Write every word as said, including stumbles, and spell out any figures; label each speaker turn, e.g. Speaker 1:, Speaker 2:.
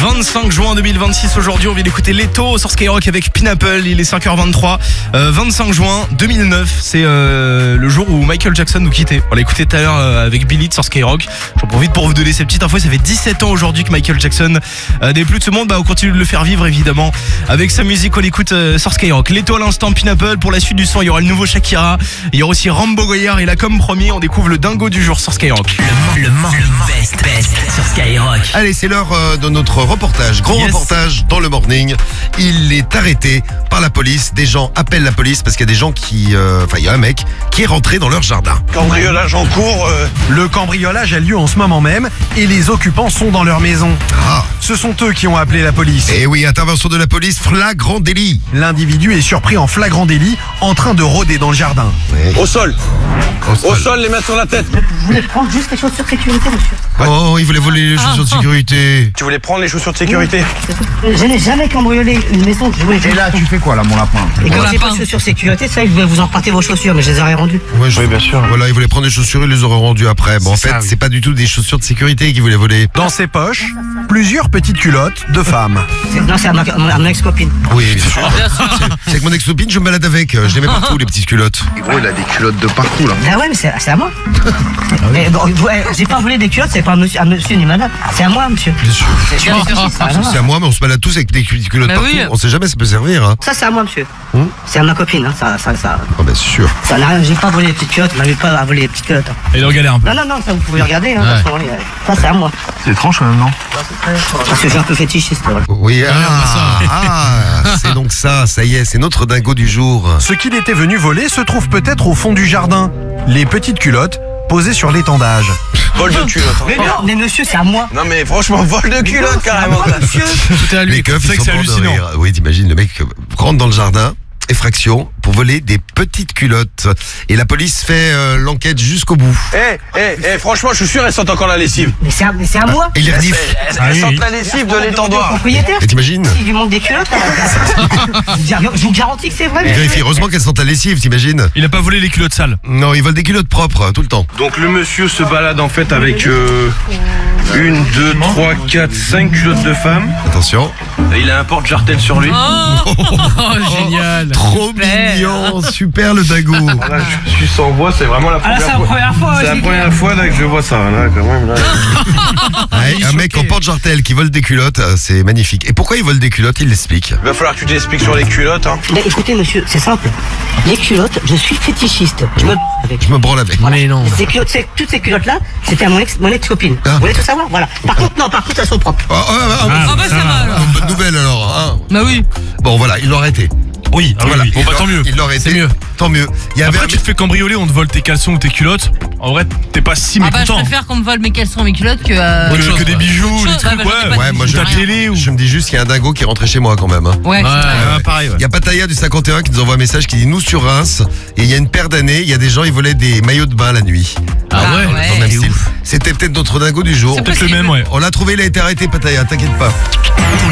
Speaker 1: vingt-cinq juin deux mille vingt-six aujourd'hui, on vient d'écouter Leto sur Skyrock avec Pineapple, il est cinq heures vingt-trois. Euh, vingt-cinq juin deux mille neuf, c'est euh, le jour où Michael Jackson nous quittait. On l'a écouté tout à l'heure euh, avec Billy sur Skyrock. J'en profite pour vous donner ces petites infos, ça fait dix-sept ans aujourd'hui que Michael Jackson euh, n'est plus de ce monde. Bah on continue de le faire vivre évidemment avec sa musique, on l'écoute euh, sur Skyrock. Leto à l'instant, Pineapple. Pour la suite du son, il y aura le nouveau Shakira, il y aura aussi Rambo Goyard, et là comme promis, on découvre le dingo du jour sur Skyrock.
Speaker 2: Le, le morning best, best sur Skyrock.
Speaker 3: Allez, c'est l'heure euh, de notre reportage. Grand
Speaker 1: Yes.
Speaker 3: reportage dans le morning. Il est arrêté par la police. Des gens appellent la police parce qu'il y a des gens qui... euh, Enfin, il y a un mec qui est rentré dans leur jardin.
Speaker 4: Cambriolage en cours. euh,
Speaker 5: Le cambriolage a lieu en ce moment même et les occupants sont dans leur maison.
Speaker 3: Ah,
Speaker 5: Ce sont eux qui ont appelé la police.
Speaker 3: et oui, intervention de la police, flagrant délit.
Speaker 5: L'individu est surpris en flagrant délit en train de rôder dans le jardin.
Speaker 3: Oui.
Speaker 4: Au sol.
Speaker 3: Au
Speaker 4: Au
Speaker 3: sol.
Speaker 4: sol, les mains sur la tête.
Speaker 6: Vous voulez prendre juste les chaussures de sécurité, monsieur?
Speaker 3: Oh, il voulait voler les chaussures de sécurité.
Speaker 4: Tu voulais prendre les chaussures de sécurité.
Speaker 6: Je n'ai jamais cambriolé une maison. Je voulais...
Speaker 7: Et là, tu fais quoi là, mon lapin?
Speaker 6: Et quand j'ai pas de chaussures de sécurité, ça, je vais vous emprunter vos chaussures, mais je les aurais rendues.
Speaker 3: Ouais, je-
Speaker 4: Oui, bien sûr.
Speaker 3: Voilà, il voulait prendre des chaussures, il les aurait rendues après. Bon, en
Speaker 4: C'est
Speaker 3: fait,
Speaker 4: ça, oui.
Speaker 3: c'est pas du tout des chaussures de sécurité qu'il voulait voler.
Speaker 5: Dans ses poches, plusieurs petites culottes de femmes.
Speaker 6: C'est- Non, c'est à ma, à ma ex-copine.
Speaker 3: Oui, bien sûr. C'est- C'est avec mon ex-copine, je me balade avec. Je les mets partout, les petites culottes.
Speaker 7: Gros, il a des culottes de partout là.
Speaker 6: Ah ouais, mais c'est c'est à moi. Mais bon, ouais, j'ai pas volé des culottes, c'est pas à monsieur, à monsieur ni madame. C'est à moi, monsieur.
Speaker 3: Bien sûr.
Speaker 6: C'est sûr, c'est sûr, c'est à moi.
Speaker 3: C'est à moi, mais on se balade tous avec des culottes
Speaker 8: Bah
Speaker 3: partout.
Speaker 8: oui.
Speaker 3: On sait jamais, ça peut servir. Hein.
Speaker 6: Ça, c'est à moi, monsieur.
Speaker 3: Hum
Speaker 6: C'est à ma copine, hein. Ça, ça, ça,
Speaker 3: Oh, bien sûr.
Speaker 6: ça n'a rien. J'ai pas volé les petites culottes, m'avez pas à voler les petites culottes. hein.
Speaker 1: Et il regalère un peu.
Speaker 6: Non, non, non, ça, vous pouvez regarder, hein. parce qu'on est- Ça, c'est à moi.
Speaker 7: C'est étrange quand même, non?
Speaker 6: Parce que je suis un peu fétichiste. voilà.
Speaker 3: Oui, ah, ah, c'est donc ça, ça y est, c'est notre dingo du jour.
Speaker 5: Ce qu'il était venu voler se trouve peut-être au fond du jardin. Les petites culottes posées sur l'étendage.
Speaker 4: Vol de culotte. hein.
Speaker 6: Mais non, mais monsieur, c'est à moi.
Speaker 4: Non mais franchement, vol de culotte carrément.
Speaker 6: Ah, monsieur.
Speaker 1: Tout est à lui.
Speaker 3: Les keufs,
Speaker 1: C'est vrai
Speaker 3: ils
Speaker 1: que
Speaker 3: sont
Speaker 1: c'est
Speaker 3: morts de
Speaker 1: hallucinant.
Speaker 3: rire. Oui, t'imagines, le mec euh, rentre dans le jardin, effraction, pour voler des petites culottes. Et la police fait euh, l'enquête jusqu'au bout.
Speaker 4: Eh, eh, eh, franchement, je suis sûr, elle sent encore la lessive.
Speaker 6: Mais c'est à, mais c'est à moi.
Speaker 3: Et il
Speaker 4: Elle,
Speaker 3: renifle.
Speaker 4: elle- elle sent la lessive de l'étendoir.
Speaker 6: Propriétaire.
Speaker 3: Et t'imagines?
Speaker 6: Il lui manque des culottes. là. Je vous garantis que c'est vrai.
Speaker 3: Il vérifie, heureusement qu'elle sent ta lessive, t'imagines?
Speaker 1: Il a pas volé les culottes sales.
Speaker 3: Non, il vole des culottes propres, tout le temps.
Speaker 4: Donc le monsieur se balade en fait avec euh, une, deux, trois, quatre, cinq culottes de femme.
Speaker 3: Attention.
Speaker 4: Et il a un porte-jartel sur lui.
Speaker 8: Oh, génial.
Speaker 3: Trop
Speaker 8: Super.
Speaker 3: mignon, super le dingo.
Speaker 4: Là, je suis sans voix, c'est vraiment la
Speaker 6: Ah là,
Speaker 4: première
Speaker 6: c'est la
Speaker 4: fois.
Speaker 6: première fois.
Speaker 4: C'est la
Speaker 6: aussi.
Speaker 4: première fois là que je vois ça, là, quand même. Là.
Speaker 3: Ouais, un mec en porte-jartel qui vole des culottes, euh, c'est magnifique. Et pourquoi il vole des culottes? Il l'explique.
Speaker 4: Il va falloir que tu t'expliques sur les culottes. Hein.
Speaker 6: Mais écoutez, monsieur, c'est simple. Les culottes, je suis fétichiste. Je me avec.
Speaker 3: Je me branle avec.
Speaker 8: Mais non.
Speaker 6: Ces culottes, ces- toutes ces culottes-là, c'était à mon ex, mon ex-copine.
Speaker 3: Ah.
Speaker 6: Vous voulez tout savoir? Voilà. Par contre, non, par contre, elles sont propres.
Speaker 3: Oh, oh, oh, oh,
Speaker 8: Ah bah ça va alors.
Speaker 3: bonne nouvelle alors. Hein.
Speaker 8: Bah oui.
Speaker 3: Bon voilà, il l'a arrêté.
Speaker 1: Oui, ah oui,
Speaker 3: Voilà.
Speaker 1: oui. Bon
Speaker 3: Il
Speaker 1: bah
Speaker 3: l'a-
Speaker 1: tant mieux.
Speaker 3: Il l'a arrêté.
Speaker 1: C'est mieux.
Speaker 3: Tant mieux. Il y avait
Speaker 1: Après
Speaker 3: un-
Speaker 1: tu te fais cambrioler, on te vole tes caleçons ou tes culottes. En vrai, t'es pas si
Speaker 8: Ah bah je
Speaker 1: mécontent.
Speaker 8: préfère qu'on me vole mes caleçons et mes culottes que, euh,
Speaker 1: Que-
Speaker 8: autre chose,
Speaker 1: que des
Speaker 8: quoi.
Speaker 1: bijoux,
Speaker 8: Autre
Speaker 1: des
Speaker 8: chose,
Speaker 1: trucs,
Speaker 8: bah, j'en ai
Speaker 1: ouais.
Speaker 8: pas de
Speaker 3: Ouais, moi,
Speaker 8: bijoux,
Speaker 3: je-
Speaker 1: Ta
Speaker 8: rien.
Speaker 1: télé ou.
Speaker 3: Je me dis juste qu'il y a un dingo qui est rentré chez moi quand même. Hein.
Speaker 8: Ouais.
Speaker 1: Ouais,
Speaker 8: c'est vrai.
Speaker 1: ouais, pareil. Ouais.
Speaker 3: Il y a Pataya du cinquante et un qui nous envoie un message qui dit nous sur Reims et il y a une paire d'années, il y a des gens ils volaient des maillots de bain la nuit.
Speaker 8: Ah ouais.
Speaker 3: Dans le même
Speaker 8: C'est
Speaker 3: style. C'était peut-être notre dingo du jour.
Speaker 8: C'est
Speaker 1: Peut-être le
Speaker 8: possible.
Speaker 1: même, ouais.
Speaker 3: On l'a trouvé, il a été arrêté Pataya, t'inquiète pas.